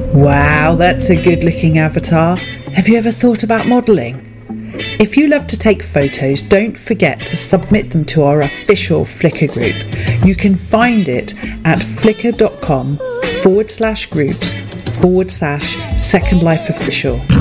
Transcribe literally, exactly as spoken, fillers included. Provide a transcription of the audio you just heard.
Wow, that's a good looking avatar. Have you ever thought about modelling? If you love to take photos, don't forget to submit them to our official Flickr group. You can find it at flickr.com forward slash groups forward slash Second Life Official.